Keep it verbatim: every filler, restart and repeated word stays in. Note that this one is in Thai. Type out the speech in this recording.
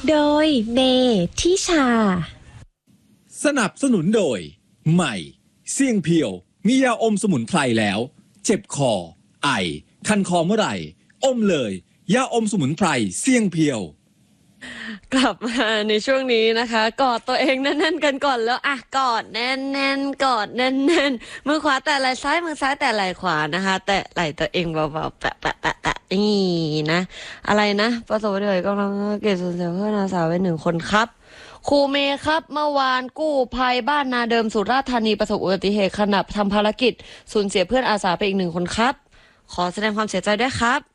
โดยเนทิชาสนับสนุนโดยใหม่เสี่ยงเพียวมียาอมสมุนไพรแล้วเจ็บคอไอคันคอเมื่อไหร่อมเลยยาอมสมุนไพรเสี่ยงเพียวกลับมาในช่วงนี้นะคะกอดตัวเองแน่นๆกันก่อนแล้วอ่ะกอดแน่นๆกอดแน่นๆมือขวาแต่ไหล่ซ้ายมือซ้ายแต่ไหล่ขวานะคะแต่ไหล่ตัวเองเบาๆแปะแปะแปะแปะนี่นะอะไรนะประสบอุบัติเหตุกำลังเกิดสูญเสียเพื่อนอาสาไว้หนึ่งคนครับครูเมย์ครับเมื่อวานกู้ภัยบ้านนาเดิมสุราษฎร์ธานีประสบอุบัติเหตุขณะทำภารกิจสูญเสียเพื่อนอาสาไปอีกหนึ่งคนครับขอแสดงความเสียใจด้วยครับ